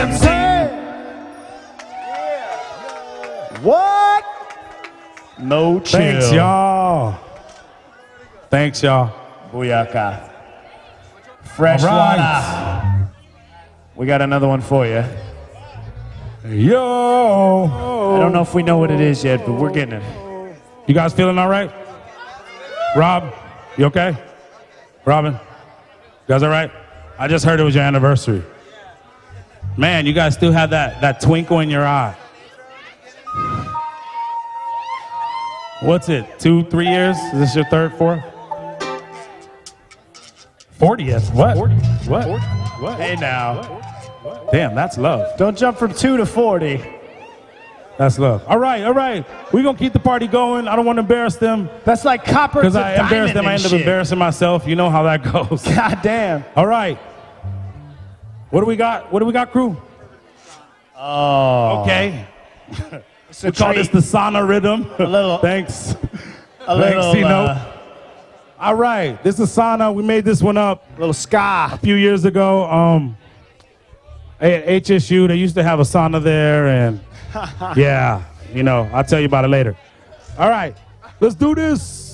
What? No chill. Thanks, y'all. Thanks, y'all. Booyaka. Fresh All right. water. We got another one for you. Yo. I don't know if we know what it is yet, but we're getting it. You guys feeling all right? Rob, you okay? Robin, you guys all right? I just heard it was your anniversary. Man, you guys still have that twinkle in your eye. What's it, 2, 3 years? Is this your third, fourth? 40th, what? 40. What? 40. What? Hey now. Damn, that's love. Don't jump from 2 to 40. That's love. All right. We're going to keep the party going. I don't want to embarrass them. That's like copper to Because I embarrass diamond them, I and end up shit. embarrassing myself. You know how that goes. God damn. All right. What do we got? What do we got, crew? Oh. Okay. It's We call this the sauna rhythm. A little. Thanks. A little. C-Note. All right. This is sauna. We made this one up Little ska. a few years ago. At HSU, they used to have a sauna there, and yeah, you know, I'll tell you about it later. All right. Let's do this.